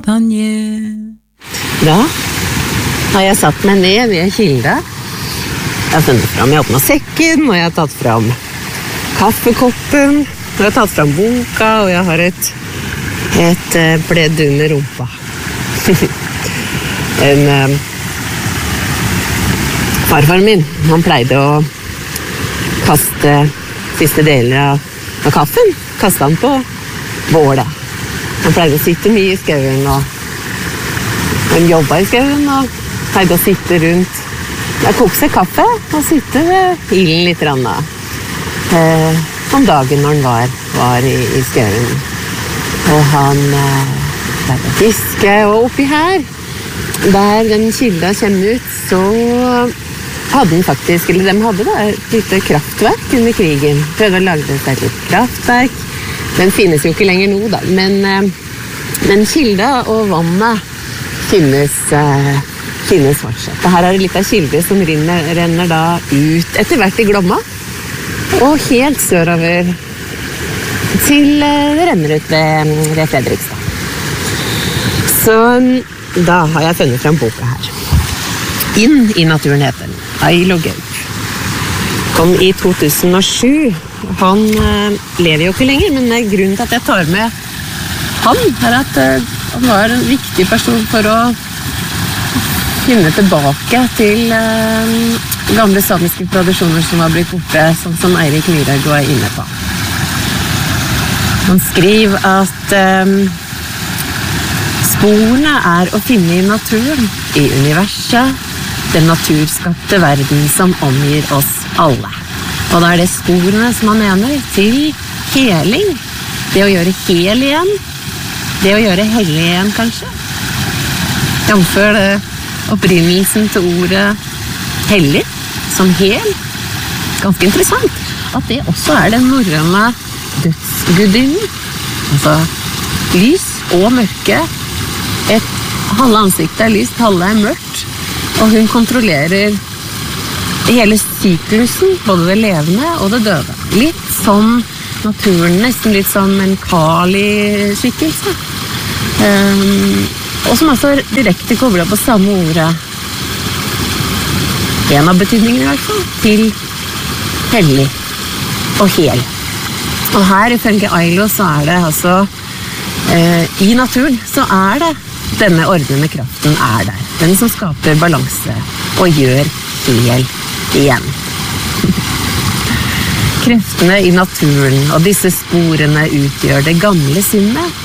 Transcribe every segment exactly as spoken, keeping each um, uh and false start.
champagne. Da har jeg satt meg ned ved kilda. Jeg har funnet fram, jeg har åpnet sekken, og jeg har tatt fram kaffekoppen, og jeg har tatt fram boka, og jeg har et, et pledd under rumpa. en um, farfar min, han pleide å kaste siste deler av, av kaffen, kaste han på bålet. Han pleide å sitte mye i skauen, og han jobbet i skauen, og pleide å sitte rundt. Jeg kokte seg kaffe, og sitte ved ilden litt rann, eh, om dagen når han var, var i, i skauen. Og han eh, pleide å fiske, og oppi her, der den kilda kommer ut, så hadde den faktisk, eller de hadde da, et lite kraftverk under krigen. Prøvde å lage seg et litt kraftverk. Den finnes jo ikke lenger nå da, men, men kilda og vannet finnes, finnes fortsatt. Her er det litt av kilde som renner, renner da ut etter hvert i Glomma, og helt sørover til det renner ut ved, ved Fredrikstad. Så da har jeg funnet frem boka her. Inn i naturen heter den. Ailo Gaup. Kom i to tusen og sju. Han eh, lever jo ikke lenger, men grunnen til at jeg tar med han er at eh, han var en viktig person for å finne tilbake til eh, gamle samiske tradisjoner som har blitt borte, sånn som Eirik Myhrhaug var inne på. Han skriver at eh, sporene er å finne i naturen, i universet, den naturskapte verden som omgir oss alle. Og da er det sporene som han mener til heling. Det å gjøre hel igjen. Det å gjøre hellig igjen, kanskje. Jamfør det opprinnelsen til ordet hellig, som hel. Ganske interessant at det også er den norrøne dødsgudinnen. Altså lys og mørke. Et halve ansiktet er lyst, halve er mørkt. Og hun kontrollerer hele syklusen, både det levende og det døde. Litt sånn naturen, nesten litt sånn en Kali-skikkelse. Um, og som altså er direkte koblet på samme ordet. En av betydningene i hvert fall, til hellig og hel. Og her ifølge Ailo så er det altså, uh, i naturen så er det denne ordnende kraften er der. Den som skaper balanse og gjør hel igjen. Kreftene i naturen og disse sporene utgjør det gamle sinnet,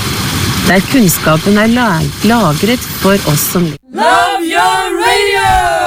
der kunnskapen er lagret for oss som Love your radio!